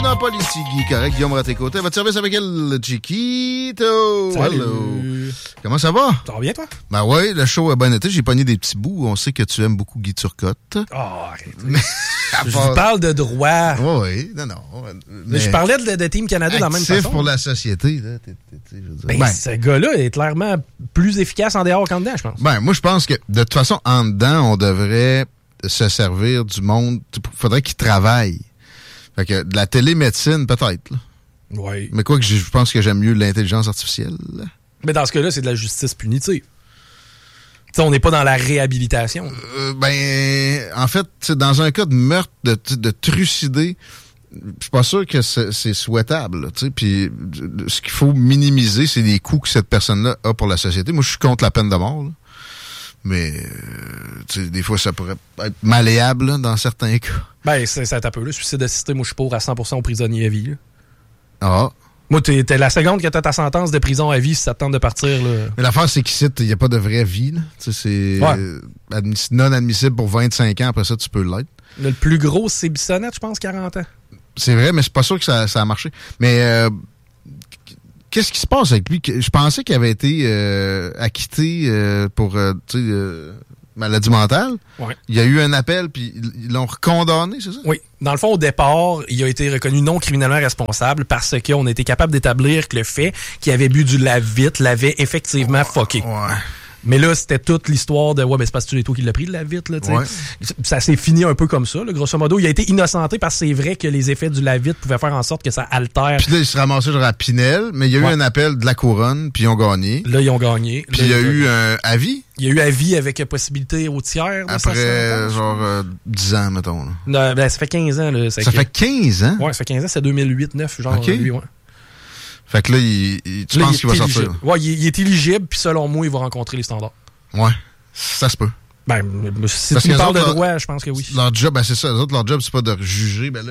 en politique. Correct, Guillaume à tes côtés. Votre service avec elle, Chiquito. Salut. Hello. Comment ça va? Ça va bien, toi? Ben ouais, le show a bien été. J'ai pogné des petits bouts. On sait que tu aimes beaucoup Guy Turcotte. Oh, arrête. Je vous parle de droit. Oui, non. Mais je parlais de Team Canada de la même façon. Actif pour la société. Là, ce gars-là est clairement plus efficace en dehors qu'en dedans, je pense. Ben, moi, je pense que, de toute façon, en dedans, on devrait se servir du monde. Il faudrait qu'il travaille. Fait que de la télémédecine, peut-être. Oui. Mais quoi que je pense que j'aime mieux l'intelligence artificielle. Là. Mais dans ce cas-là, c'est de la justice punitive. T'sais, on n'est pas dans la réhabilitation. En fait, dans un cas de meurtre, de trucider, je suis pas sûr que c'est souhaitable. Puis ce qu'il faut minimiser, c'est les coûts que cette personne-là a pour la société. Moi, je suis contre la peine de mort. Là. Mais des fois, ça pourrait être malléable là, dans certains cas. Ben, ça t'a peu. Le suicide assisté, moi, je suis pour à 100% aux prisonniers à vie. Là. Ah. Moi, t'es la seconde que t'as ta sentence de prison à vie si ça te tente de partir. Là. Mais l'affaire, c'est qu'ici, il n'y a pas de vraie vie. Là. C'est non admissible pour 25 ans. Après ça, tu peux l'être. Le plus gros, c'est Bissonnette, je pense, 40 ans. C'est vrai, mais c'est pas sûr que ça a marché. Mais qu'est-ce qui se passe avec lui? Je pensais qu'il avait été acquitté pour maladie mentale. Ouais. Il y a eu un appel, puis ils l'ont recondamné, c'est ça? Oui. Dans le fond, au départ, il a été reconnu non criminellement responsable parce qu'on a été capable d'établir que le fait qu'il avait bu du lave-vite l'avait effectivement fucké. Ouais. Mais là, c'était toute l'histoire de ouais, mais c'est parce que tu es toi qui l'as pris de la vite, là, tu sais. Ouais. Ça s'est fini un peu comme ça, là, grosso modo. Il a été innocenté parce que c'est vrai que les effets du la-vite pouvaient faire en sorte que ça altère. Puis là, il se ramassait genre à Pinel, mais il y a eu un appel de la couronne, puis ils ont gagné. Là, ils ont gagné. Puis il y a eu un avis. Il y a eu avis avec possibilité au tiers. Après, genre, 10 ans, mettons. Là. Non, ça fait 15 ans. Là, ça fait 15 ans? Ouais, ça fait 15 ans, c'est 2008-9, genre. Okay. Lui, ouais. Fait que là, tu penses qu'il va sortir? Ouais, il est éligible, puis selon moi, il va rencontrer les standards. Ouais, ça se peut. Ben, si tu me parles de droit, je pense que oui. Leur job, ben c'est ça. Les autres, leur job, c'est pas de juger. Ben là,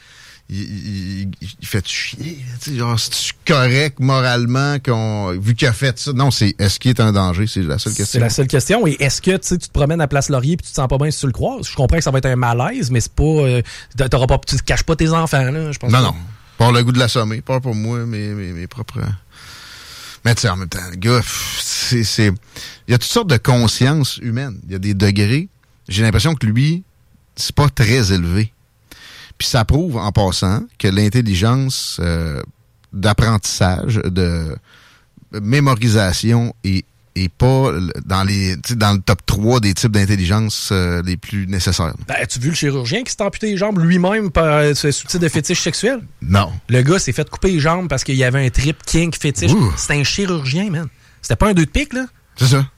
il fait chier. Genre, c'est correct moralement vu qu'il a fait ça. Non, c'est est-ce qu'il est un danger? C'est la seule question. C'est la seule question. Et est-ce que tu te promènes à Place Laurier et tu te sens pas bien si tu le croises? Je comprends que ça va être un malaise, mais c'est pas. Tu caches pas tes enfants, là. Je pense non. Pas le goût de l'assommer. Pas pour moi, mes propres. Mais tu sais, en même temps, le gars, il y a toutes sortes de conscience humaine. Il y a des degrés. J'ai l'impression que lui, c'est pas très élevé. Puis ça prouve, en passant, que l'intelligence d'apprentissage, de mémorisation est pas dans le top 3 des types d'intelligence les plus nécessaires. Ben, as-tu vu le chirurgien qui s'est amputé les jambes lui-même sous titre de fétiche sexuel? Non. Le gars s'est fait couper les jambes parce qu'il y avait un trip kink fétiche. C'était un chirurgien, man. C'était pas un 2 de pique, là? C'est ça.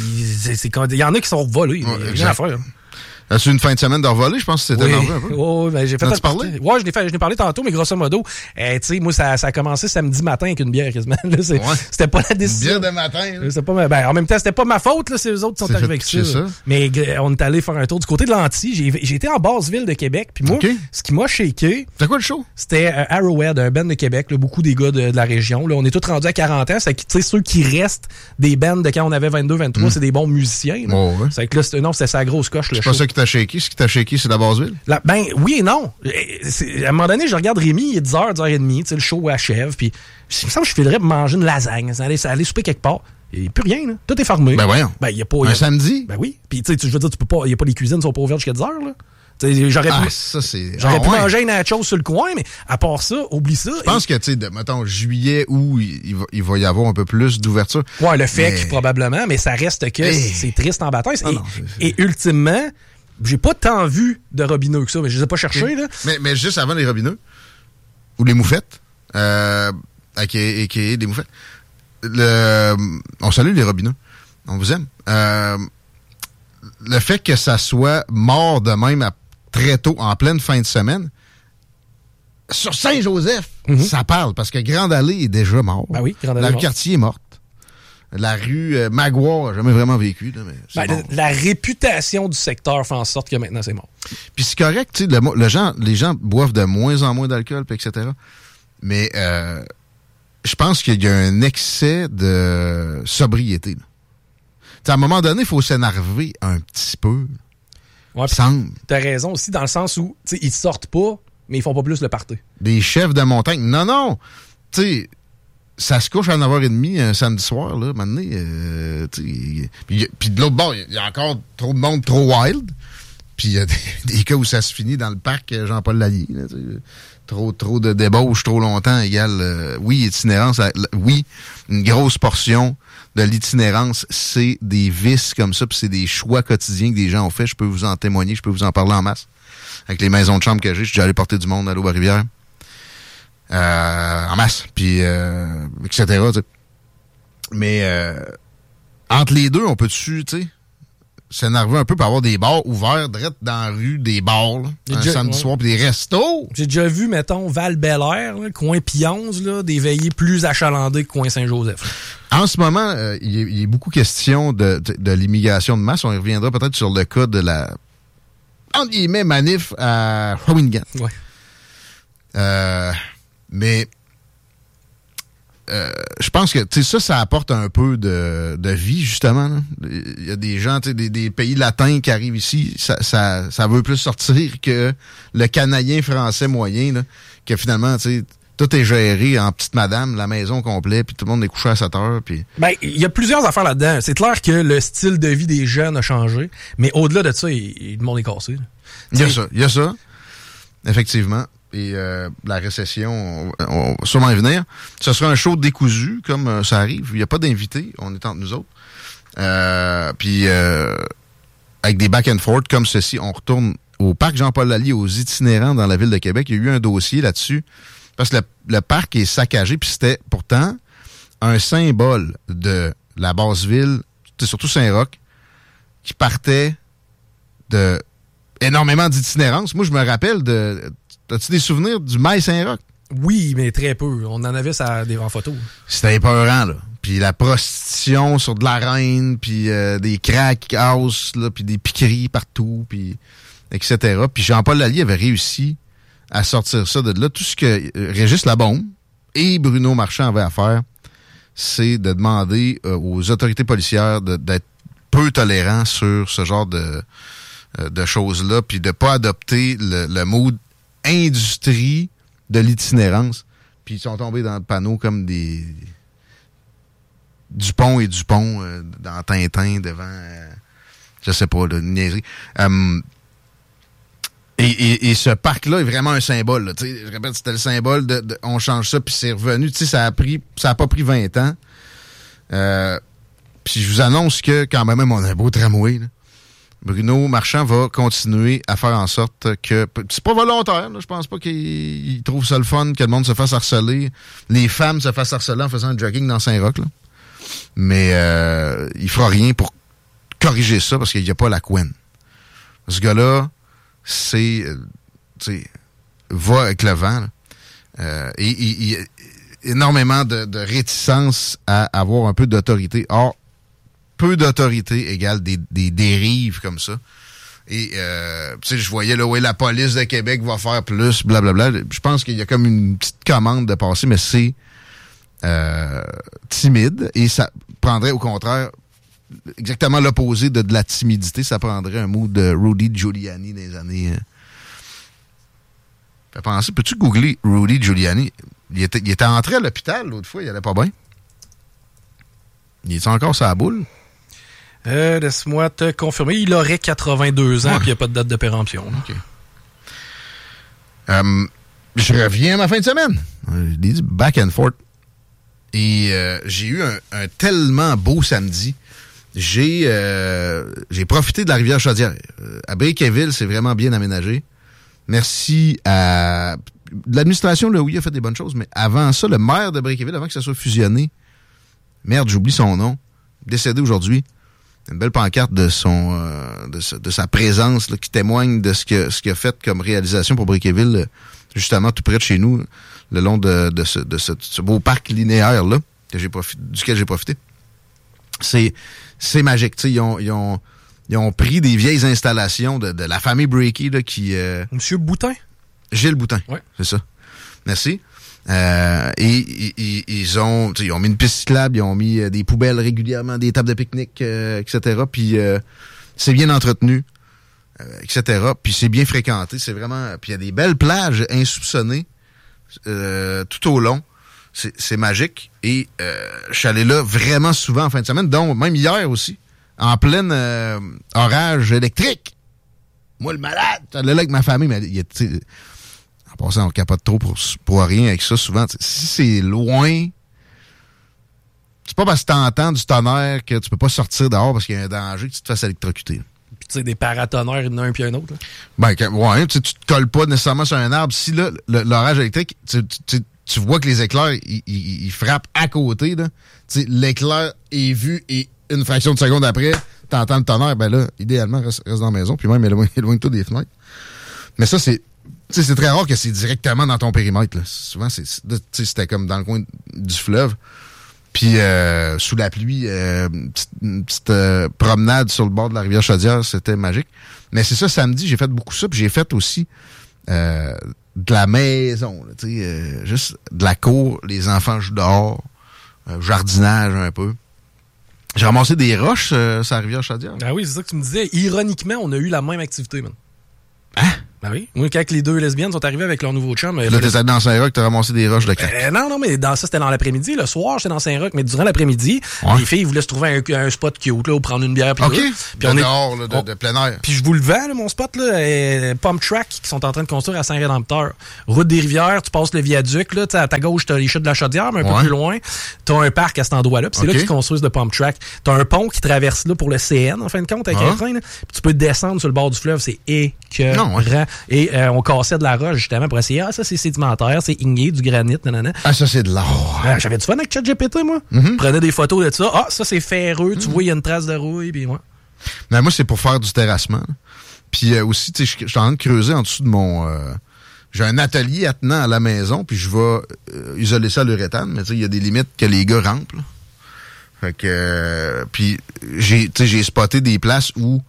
Il y en a qui sont revolés. Ouais, rien à faire. As-tu une fin de semaine de revoler? Je pense que c'était énervé un peu. Oui, ben, j'ai fait. T'as parlé? Ouais, je n'ai parlé tantôt, mais grosso modo, tu sais, moi, ça a commencé samedi matin avec une bière quasiment. Là, c'était pas la décision. Une bière de matin. C'est pas en même temps, c'était pas ma faute, là, c'est eux autres qui sont arrivés avec ça. Mais on est allé faire un tour du côté de l'Anti. J'ai été en Basse-Ville de Québec. Puis moi, ce qui m'a shaké. C'était quoi le show? C'était Arrowhead, un band de Québec, là, beaucoup des gars de la région. Là, on est tous rendus à 40 ans. C'est que, tu sais, ceux qui restent des bands de quand on avait 22-23, c'est des bons musiciens. Oh, ouais. C'est que là, c'était sa grosse coche. C'est pas ça qui t'a shaké. Ce qui t'a shaké, c'est la Basse-Ville? Ben oui et non. À un moment donné, je regarde Rémi, il est 10h, 10h30, le show achève, puis il me semble que je filerais pour manger une lasagne, aller souper quelque part. Il n'y a plus rien, là. Tout est fermé. Ben voyons. Ben, y a pas, un samedi? Ben oui. Puis tu sais, je veux dire, tu peux pas, il n'y a pas les cuisines sont pas ouvertes jusqu'à 10h, là. J'aurais pu manger un nachos sur le coin, mais à part ça, oublie ça. Je pense que, tu sais, mettons, juillet, août, il va y avoir un peu plus d'ouverture. Ouais, le fait probablement, mais ça reste que c'est triste en bataille. Et ultimement, j'ai pas tant vu de robineux que ça, mais je les ai pas cherchés, là. Mais juste avant les robineux, ou les moufettes, avec des moufettes, on salue les robineux. On vous aime. Le fait que ça soit mort de même très tôt, en pleine fin de semaine, sur Saint-Joseph, ça parle, parce que Grande Allée est déjà mort. Ben oui, Grande Allée la rue Cartier est morte. La rue Maguire n'a jamais vraiment vécu. Là, mais la réputation du secteur fait en sorte que maintenant, c'est mort. Puis c'est correct, tu sais, les gens boivent de moins en moins d'alcool, etc. Mais je pense qu'il y a un excès de sobriété. À un moment donné, il faut s'énerver un petit peu. Ouais, t'as raison aussi, dans le sens où ils sortent pas mais ils font pas plus le party. Des chefs de montagne. Non. Tu sais, ça se couche à 9h30 un samedi soir, là, maintenant. Puis de l'autre bord, il y a encore trop de monde trop wild. Puis il y a des cas où ça se finit dans le parc Jean-Paul Lallier. Là, trop de débauche trop longtemps égale... oui, itinérance. Oui, une grosse portion de l'itinérance, c'est des vices comme ça, puis c'est des choix quotidiens que des gens ont fait. Je peux vous en témoigner, je peux vous en parler en masse. Avec les maisons de chambre que j'ai, je suis déjà allé porter du monde à l'Aube-Rivière. En masse, puis etc. T'sais. Mais entre les deux, on peut-tu, tu sais, s'énerver un peu pour avoir des bars ouverts direct dans la rue, des bars, là, un samedi soir, puis des restos. J'ai déjà vu, mettons, Val-Belair, là, coin Pionze, là, des veillées plus achalandées que coin Saint-Joseph. En ce moment, il est beaucoup question de l'immigration de masse. On y reviendra peut-être sur le cas de la, entre guillemets, manif à Shawinigan. Ouais. Mais je pense que ça apporte un peu de vie, justement. Là. Il y a des gens, des pays latins qui arrivent ici, ça veut plus sortir que le Canadien français moyen, là, que finalement, tout est géré en petite madame, la maison complète, puis tout le monde est couché à 7 heures. Puis... Ben, il y a plusieurs affaires là-dedans. C'est clair que le style de vie des jeunes a changé, mais au-delà de ça, le monde est cassé. Il y a ça, effectivement. Et la récession, on va sûrement y venir. Ce sera un show décousu, comme ça arrive. Il n'y a pas d'invités, on est entre nous autres. Puis avec des back and forth comme ceci, on retourne au parc Jean-Paul Lallier, aux itinérants dans la ville de Québec. Il y a eu un dossier là-dessus, parce que le parc est saccagé, puis c'était pourtant un symbole de la basse-ville, surtout Saint-Roch, qui partait de énormément d'itinérance. Moi, je me rappelle de... As-tu des souvenirs du Mail Saint-Roch? Oui, mais très peu. On en avait ça en photo. C'était épeurant, là. Puis la prostitution sur de la reine, puis des crack house, là, puis des piqueries partout, puis etc. Puis Jean-Paul Lallier avait réussi à sortir ça de là. Tout ce que Régis Labombe et Bruno Marchand avaient à faire, c'est de demander aux autorités policières d'être peu tolérants sur ce genre de choses-là, puis de pas adopter le mood industrie de l'itinérance. Puis ils sont tombés dans le panneau comme des Dupont et Dupont dans Tintin devant je sais pas, une niaiserie. Et ce parc-là est vraiment un symbole. Là. Je répète, c'était le symbole de on change ça, puis c'est revenu. Ça a pas pris 20 ans. Puis je vous annonce que quand même, on a un beau tramway, là. Bruno Marchand va continuer à faire en sorte que... C'est pas volontaire, là, je pense pas qu'il trouve ça le fun, que le monde se fasse harceler. Les femmes se fassent harceler en faisant un jogging dans Saint-Roch, là. Mais il fera rien pour corriger ça, parce qu'il n'y a pas la couenne. Ce gars-là, c'est... va avec le vent, là. Et il y a énormément de réticence à avoir un peu d'autorité. Or, peu d'autorité égale des dérives comme ça. Et, je voyais là où la police de Québec va faire plus, blablabla. Je pense qu'il y a comme une petite commande de passer, mais c'est timide. Et ça prendrait, au contraire, exactement l'opposé de la timidité. Ça prendrait un mot de Rudy Giuliani des années... Fait penser, peux-tu googler Rudy Giuliani? Il était entré à l'hôpital l'autre fois, il allait pas bien. Il est encore sur la boule? Laisse-moi te confirmer. Il aurait 82 ans, puis il n'y a pas de date de péremption. OK. Je reviens à ma fin de semaine. Je l'ai dit, back and forth. Et j'ai eu un tellement beau samedi. J'ai profité de la rivière Chaudière. À Briqueville, c'est vraiment bien aménagé. Merci à l'administration, là, oui, a fait des bonnes choses, mais avant ça, le maire de Briqueville, avant que ça soit fusionné, merde, j'oublie son nom, décédé aujourd'hui. Une belle pancarte de sa présence là, qui témoigne de ce qu'il a fait comme réalisation pour Briqueville, justement tout près de chez nous, le long de ce beau parc linéaire là duquel j'ai profité. C'est magique. Tu sais, ils ont pris des vieilles installations de la famille Breaky là, qui... Monsieur Boutin? Gilles Boutin, ouais. C'est ça. Merci. Et ils ont mis une piste cyclable, ils ont mis des poubelles régulièrement, des tables de pique-nique, etc. Puis c'est bien entretenu. etc. Puis c'est bien fréquenté, c'est vraiment... Puis il y a des belles plages insoupçonnées tout au long. C'est magique. Et je suis allé là vraiment souvent en fin de semaine, donc même hier aussi, en plein orage électrique. Moi, le malade, j'allais là avec ma famille, mais en passant, on capote trop pour rien avec ça souvent. Si c'est loin, c'est pas parce que t'entends du tonnerre que tu peux pas sortir dehors parce qu'il y a un danger que tu te fasses électrocuter. Puis tu sais, des paratonnerres, il y en a un puis un autre. Là. Ben, ouais, tu te colles pas nécessairement sur un arbre. Si là, l'orage électrique, tu vois que les éclairs, ils frappent à côté. Là. L'éclair est vu et une fraction de seconde après, t'entends le tonnerre, ben là, idéalement, reste dans la maison, puis même éloigne-toi des fenêtres. Mais ça, c'est très rare que c'est directement dans ton périmètre. Là. Souvent, c'était comme dans le coin du fleuve. Puis, sous la pluie, une petite promenade sur le bord de la rivière Chaudière, c'était magique. Mais c'est ça, samedi, j'ai fait beaucoup ça, puis j'ai fait aussi de la maison, là, juste de la cour, les enfants jouent dehors, jardinage un peu. J'ai ramassé des roches sur la rivière Chaudière. Ah oui, c'est ça que tu me disais. Ironiquement, on a eu la même activité, man. Hein? Ben oui. Moi, quand les deux lesbiennes sont arrivées avec leur nouveau chum... Là, t'es allé dans Saint-Roch, t'as ramassé des roches de crack. Non, mais ça, c'était dans l'après-midi. Le soir, j'étais dans Saint-Roch, mais durant l'après-midi, les filles voulaient se trouver un spot cute, là, où prendre une bière. OK. Puis dehors, de plein air. Puis je vous le vends, là, mon spot, là, Pump Track, qui sont en train de construire à Saint-Rédempteur. Route des Rivières, tu passes le viaduc, là, à ta gauche, t'as les chutes de la Chaudière, mais un peu plus loin, t'as un parc à cet endroit-là, puis c'est là qu'ils construisent le Pump Track. T'as un pont qui traverse là pour le CN, en fin de compte, avec un train, là. Puis tu peux descendre sur le bord du fleuve, c'est écœurant. Et on cassait de la roche, justement, pour essayer. Ah, ça, c'est sédimentaire, c'est igné, du granit, nanana. Ah, ça, c'est de l'or. J'avais du fun avec ChatGPT, moi. Prenais des photos de ça. Ah, ça, c'est ferreux, tu vois, il y a une trace de rouille, puis moi. Mais moi, c'est pour faire du terrassement. Puis aussi, tu sais, je suis en train de creuser en dessous de mon... j'ai un atelier attenant à la maison, puis je vais isoler ça à l'uréthane, mais tu sais, il y a des limites que les gars rampent, là. Fait que... puis j'ai spoté des places où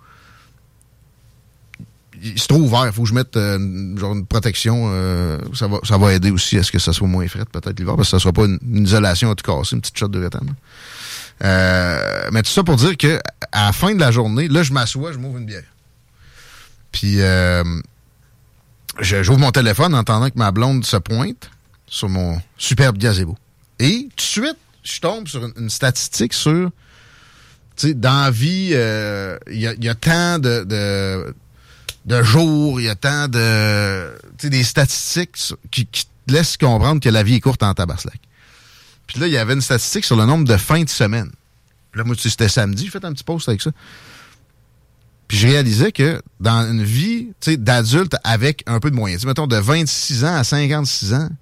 c'est trop ouvert. Il faut que je mette une protection. Ça va aider aussi à ce que ça soit moins frais, peut-être l'hiver, parce que ça ne sera pas une isolation à tout casser, une petite shot d'uréthane. Mais tout ça pour dire que à la fin de la journée, là, je m'assois, je m'ouvre une bière. Puis, j'ouvre mon téléphone en attendant que ma blonde se pointe sur mon superbe gazebo. Et tout de suite, je tombe sur une statistique sur... Tu sais, dans la vie, il y a tant de jours, il y a tant de... Tu sais, des statistiques qui te laissent comprendre que la vie est courte en tabarnak. Puis là, il y avait une statistique sur le nombre de fins de semaine. Puis là, moi, tu sais, c'était samedi, j'ai fait un petit post avec ça. Puis je réalisais que dans une vie, tu sais, d'adulte avec un peu de moyens, tu sais, mettons, de 26 ans à 56 ans,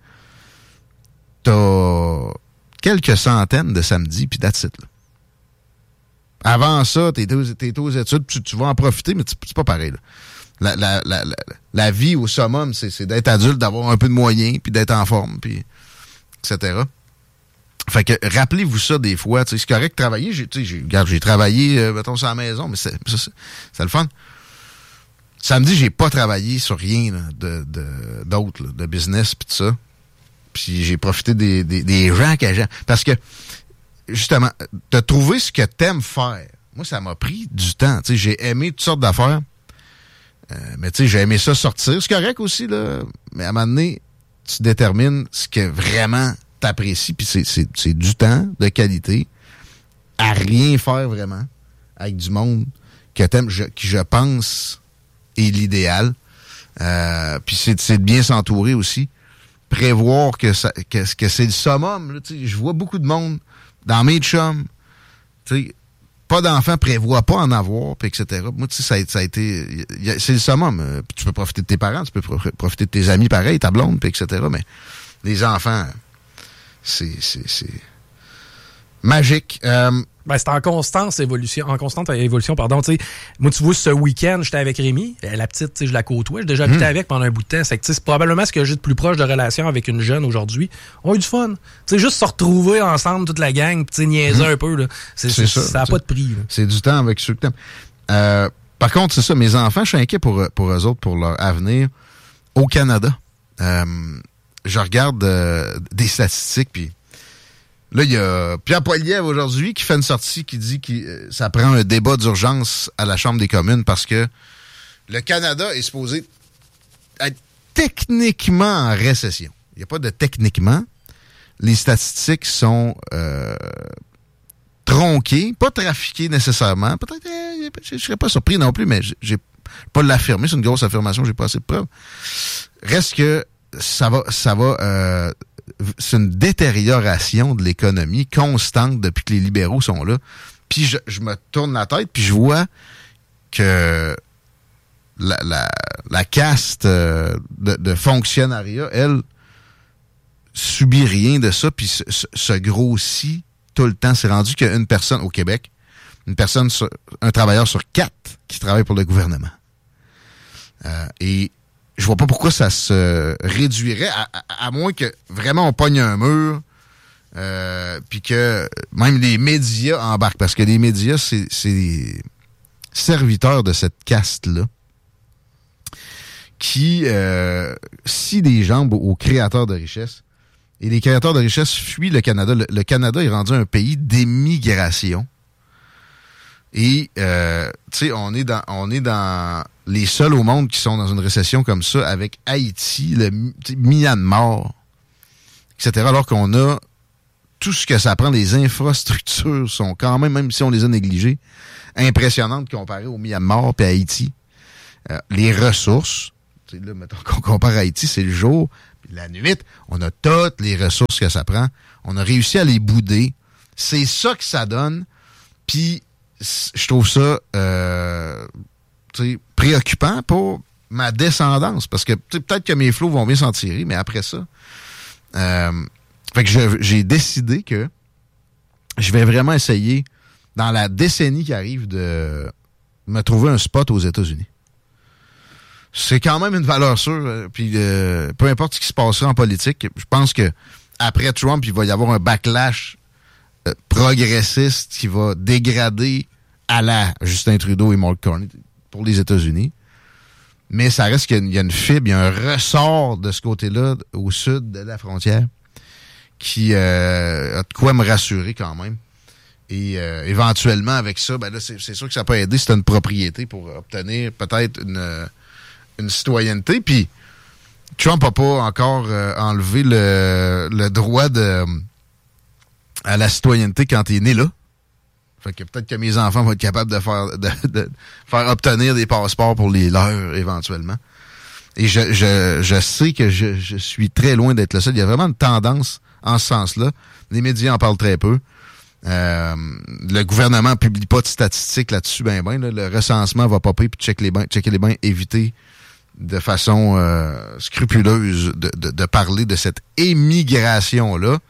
t'as quelques centaines de samedis, puis that's it, là. Avant ça, t'es aux études, tu vas en profiter, mais c'est pas pareil, là. La vie au summum, c'est d'être adulte, d'avoir un peu de moyens, puis d'être en forme, puis etc. Fait que rappelez-vous ça des fois. C'est correct de travailler. J'ai travaillé, mettons, sur la maison, mais c'est le fun. Samedi, j'ai pas travaillé sur rien là, d'autre, de business, puis tout ça. Puis j'ai profité des gens que j'ai. Parce que, justement, de trouver ce que t'aimes faire, moi, ça m'a pris du temps. J'ai aimé toutes sortes d'affaires. Mais tu sais, j'ai aimé ça sortir. C'est correct aussi, là. Mais à un moment donné, tu détermines ce que vraiment t'apprécies. Puis c'est du temps de qualité à rien faire vraiment avec du monde que t'aimes, qui je pense est l'idéal. Puis c'est de bien s'entourer aussi. Prévoir que c'est le summum. Là, je vois beaucoup de monde dans mes chums. Tu sais, pas d'enfants, prévoit pas en avoir, puis etc. Moi, tu sais, ça a été... c'est le summum. Tu peux profiter de tes parents, tu peux profiter de tes amis, pareil, ta blonde, puis etc. Mais les enfants, c'est magique. C'est en constante évolution, pardon. Tu sais, moi, tu vois, ce week-end, j'étais avec Rémi. La petite, tu sais, je la côtoie. J'ai déjà habité avec pendant un bout de temps. C'est probablement ce que j'ai de plus proche de relation avec une jeune aujourd'hui. On a eu du fun. Tu sais, juste se retrouver ensemble, toute la gang, tu sais, niaiser un peu, là. C'est ça n'a pas de prix, là. C'est du temps avec ceux que t'aimes. Par contre, c'est ça, mes enfants, je suis inquiet pour eux autres, pour leur avenir au Canada. Je regarde des statistiques, puis là, il y a Pierre Poilievre aujourd'hui qui fait une sortie qui dit que ça prend un débat d'urgence à la Chambre des communes parce que le Canada est supposé être techniquement en récession. Il n'y a pas de techniquement. Les statistiques sont tronquées, pas trafiquées nécessairement. Peut-être, je ne serais pas surpris non plus, mais j'ai pas l'affirmer. C'est une grosse affirmation, j'ai pas assez de preuves. Reste que ça va c'est une détérioration de l'économie constante depuis que les libéraux sont là. Puis je me tourne la tête, puis je vois que la caste de fonctionnariat, elle, subit rien de ça, puis se grossit tout le temps. C'est rendu qu'une personne au Québec, un travailleur sur 4 qui travaille pour le gouvernement. Et je vois pas pourquoi ça se réduirait, à moins que vraiment on pogne un mur, puis que même les médias embarquent, parce que les médias, c'est des serviteurs de cette caste-là qui scie des jambes aux créateurs de richesse. Et les créateurs de richesse fuient le Canada. Le Canada est rendu un pays d'émigration. Et, tu sais, on est dans les seuls au monde qui sont dans une récession comme ça, avec Haïti, le Myanmar, etc. Alors qu'on a tout ce que ça prend. Les infrastructures sont quand même si on les a négligées, impressionnantes comparées au Myanmar et à Haïti. Les ressources, tu sais, là, mettons qu'on compare à Haïti, c'est le jour. Puis la nuit, on a toutes les ressources que ça prend. On a réussi à les bouder. C'est ça que ça donne. Puis, je trouve ça préoccupant pour ma descendance. Parce que peut-être que mes flots vont bien s'en tirer, mais après ça... fait que j'ai décidé que je vais vraiment essayer, dans la décennie qui arrive, de me trouver un spot aux États-Unis. C'est quand même une valeur sûre. Puis peu importe ce qui se passera en politique, je pense que après Trump, il va y avoir un backlash progressiste qui va dégrader à la Justin Trudeau et Mark Carney pour les États-Unis. Mais ça reste qu'il y a une fibre, il y a un ressort de ce côté-là, au sud de la frontière, qui a de quoi me rassurer quand même. Et éventuellement, avec ça, ben là, c'est sûr que ça peut aider si tu as une propriété pour obtenir peut-être une citoyenneté. Puis Trump n'a pas encore enlevé le droit à la citoyenneté quand tu es né là. Fait que peut-être que mes enfants vont être capables de faire obtenir des passeports pour les leurs éventuellement. Et je sais que je suis très loin d'être le seul. Il y a vraiment une tendance en ce sens-là. Les médias en parlent très peu. Le gouvernement publie pas de statistiques là-dessus là. Le recensement va popper puis checker les bains, éviter de façon scrupuleuse de parler de cette émigration-là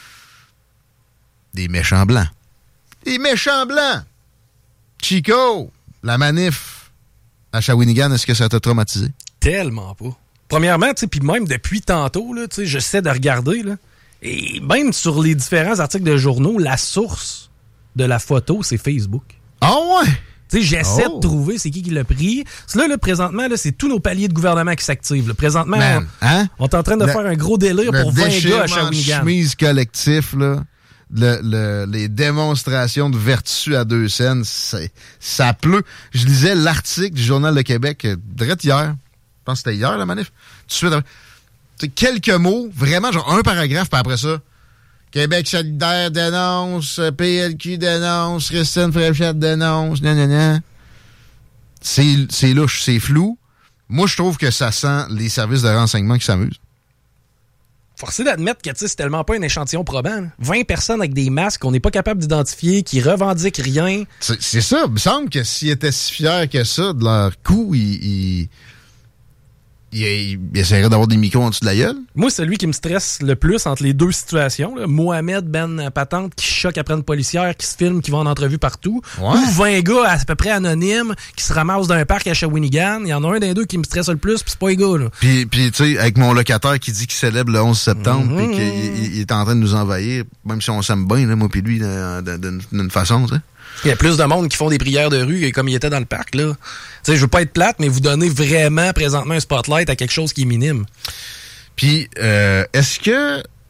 des méchants blancs. Les méchants blancs! Chico, la manif à Shawinigan, est-ce que ça t'a traumatisé? Tellement pas. Premièrement, tu sais, puis même depuis tantôt, là, tu sais, j'essaie de regarder, là, et même sur les différents articles de journaux, la source de la photo, c'est Facebook. Ah ouais? Tu sais, j'essaie de trouver c'est qui l'a pris. Là, présentement, là, c'est tous nos paliers de gouvernement qui s'activent. Là. Présentement, on est en train de faire un gros délire pour 20 gars à Shawinigan. Le chemise collectif, là. Les démonstrations de vertu à 2 cents, ça pleut. Je lisais l'article du Journal de Québec direct hier. Je pense que c'était hier, la manif. Tout de suite, quelques mots, vraiment, genre un paragraphe, puis après ça, Québec solidaire dénonce, PLQ dénonce, Christine Fréchette dénonce, nanana. C'est louche, c'est flou. Moi, je trouve que ça sent les services de renseignement qui s'amusent. Forcé d'admettre que c'est tellement pas un échantillon probant. Là. 20 personnes avec des masques qu'on n'est pas capable d'identifier, qui revendiquent rien. C'est ça. Il me semble que s'ils étaient si fiers que ça de leur coup, ils essaieraient d'avoir des micros en dessous de la gueule. Moi, celui qui me stresse le plus entre les deux situations, là, Mohamed Ben Patente qui choque après une policière, qui se filme, qui va en entrevue partout, ou 20 gars à peu près anonymes qui se ramassent d'un parc à Shawinigan. Il y en a un des deux qui me stresse le plus, puis c'est pas les gars. Là. Puis tu sais, avec mon locataire qui dit qu'il célèbre le 11 septembre, puis qu'il est en train de nous envahir, même si on s'aime bien, là, moi puis lui, d'une façon, tu sais. Il y a plus de monde qui font des prières de rue comme il était dans le parc, là. Tu sais, je veux pas être plate, mais vous donnez vraiment présentement un spotlight à quelque chose qui est minime. Puis, est-ce que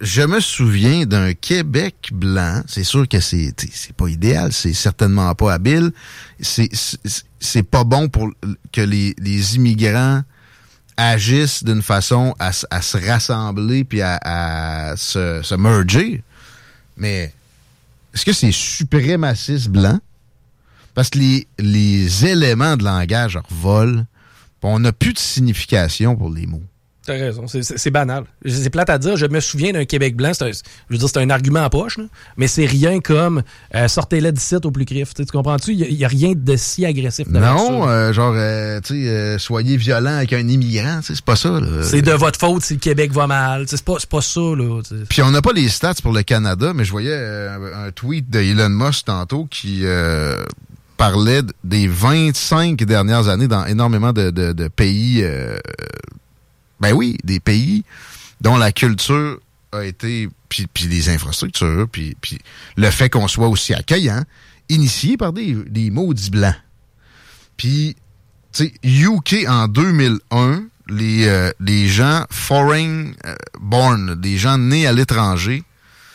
je me souviens d'un Québec blanc. C'est sûr que c'est pas idéal, c'est certainement pas habile. C'est pas bon pour que les immigrants agissent d'une façon à se rassembler puis à se merger. Mais est-ce que c'est suprémaciste blanc? Parce que les éléments de langage revolent. On n'a plus de signification pour les mots. T'as raison, c'est banal. C'est plate à dire, je me souviens d'un Québec blanc, c'est un argument en poche, là, mais c'est rien comme sortez-le d'ici au plus crif. Tu comprends-tu? Il n'y a rien de si agressif non, soyez violent avec un immigrant, c'est pas ça. Là. C'est de votre faute si le Québec va mal. C'est pas ça. Là. Puis on n'a pas les stats pour le Canada, mais je voyais un tweet de Elon Musk tantôt qui parlait des 25 dernières années dans énormément de pays... des pays dont la culture a été, puis les infrastructures, puis le fait qu'on soit aussi accueillant, initié par des maudits blancs. Puis, tu sais, UK en 2001, les gens foreign born, des gens nés à l'étranger,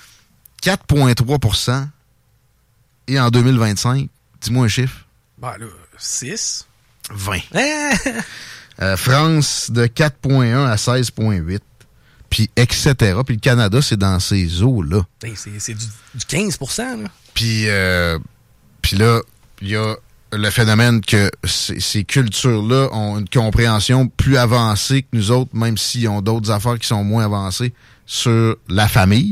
4,3%. Et en 2025, dis-moi un chiffre. Ben là, 6. 20. France de 4,1 à 16,8. Puis etc. Puis le Canada, c'est dans ces eaux-là. C'est du 15%, là. Puis là, il y a le phénomène que ces cultures-là ont une compréhension plus avancée que nous autres, même s'ils ont d'autres affaires qui sont moins avancées sur la famille.